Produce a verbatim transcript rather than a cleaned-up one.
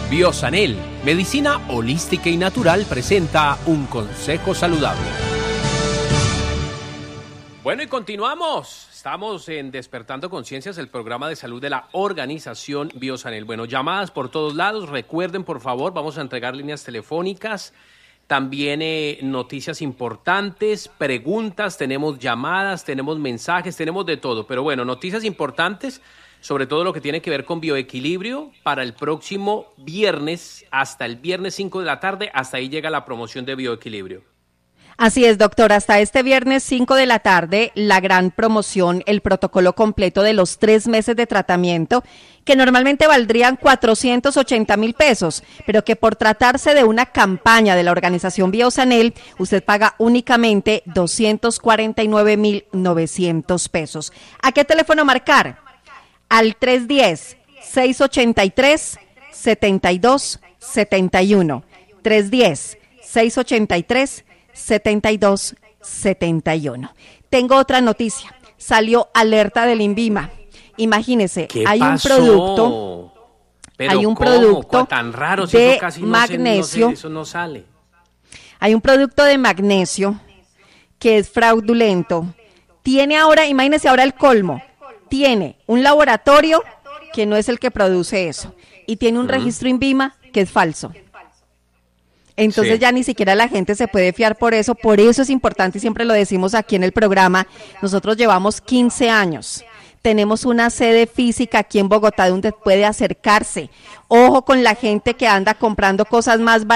Biosanel, medicina holística y natural, presenta un consejo saludable. Bueno, y continuamos. Estamos en Despertando Conciencias, el programa de salud de la organización Biosanel. Bueno, llamadas por todos lados. Recuerden, por favor, vamos a entregar líneas telefónicas. También eh, noticias importantes, preguntas, tenemos llamadas, tenemos mensajes, tenemos de todo. Pero bueno, noticias importantes, sobre todo lo que tiene que ver con bioequilibrio, para el próximo viernes, hasta el viernes cinco de la tarde, hasta ahí llega la promoción de bioequilibrio. Así es, doctor, hasta este viernes cinco de la tarde, la gran promoción, el protocolo completo de los tres meses de tratamiento, que normalmente valdrían cuatrocientos ochenta mil pesos, pero que por tratarse de una campaña de la organización Biosanel, usted paga únicamente doscientos cuarenta y nueve mil novecientos pesos. ¿A qué teléfono marcar? Al tres uno cero, seis ocho tres, siete dos siete uno, tres uno cero, seis ocho tres, siete dos siete uno. Tengo otra noticia. Salió alerta del INVIMA. Imagínese, hay un pasó? producto, ¿Pero hay un cómo? producto Tan raro, si de eso casi no magnesio. Se, no se, eso no sale. Hay un producto de magnesio que es fraudulento. Tiene ahora, imagínese ahora el colmo. Tiene un laboratorio que no es el que produce eso y tiene un uh-huh. registro INVIMA que es falso. Entonces sí. ya ni siquiera la gente se puede fiar por eso, por eso es importante y siempre lo decimos aquí en el programa, nosotros llevamos quince años, tenemos una sede física aquí en Bogotá donde puede acercarse, ojo con la gente que anda comprando cosas más baratas.